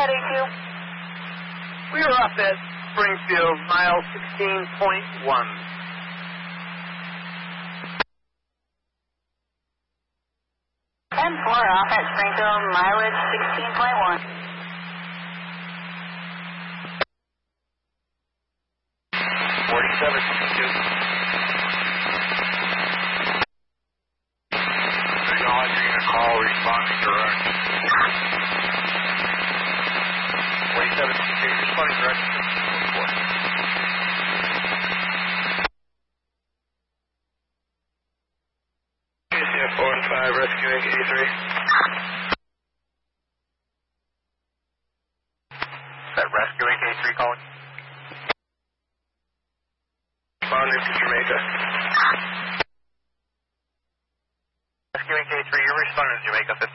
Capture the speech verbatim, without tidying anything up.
We are up at Springfield, mile sixteen point one. ten four off at Springfield, mileage sixteen point one. forty-seven sixty-two. Acknowledging a call, responding direct. forty-seven sixty-two, responding direct. K C F four and five, rescuing A three. Is that rescuing K three calling? Responding to Jamaica. Rescuing K three, you're responding to Jamaica fifty.